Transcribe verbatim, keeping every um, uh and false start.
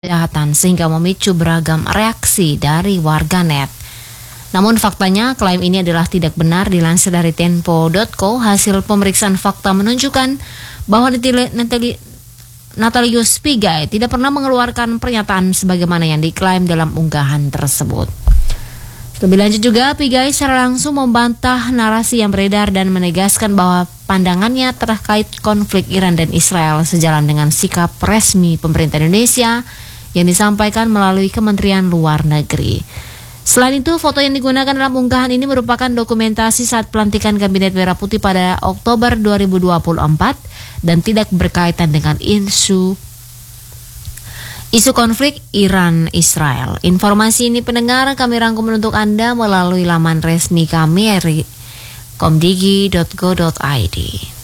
kejahatan sehingga memicu beragam reaksi dari warganet. Namun faktanya klaim ini adalah tidak benar. Dilansir dari tempo titik co, hasil pemeriksaan fakta menunjukkan bahwa Natalius Pigai tidak pernah mengeluarkan pernyataan sebagaimana yang diklaim dalam unggahan tersebut. Lebih lanjut juga, Pigai secara langsung membantah narasi yang beredar dan menegaskan bahwa pandangannya terkait konflik Iran dan Israel sejalan dengan sikap resmi pemerintah Indonesia yang disampaikan melalui Kementerian Luar Negeri. Selain itu, foto yang digunakan dalam unggahan ini merupakan dokumentasi saat pelantikan Kabinet Merah Putih pada Oktober dua ribu dua puluh empat dan tidak berkaitan dengan isu isu konflik Iran-Israel. Informasi ini pendengar kami rangkum untuk Anda melalui laman resmi kami komdigi titik go titik id.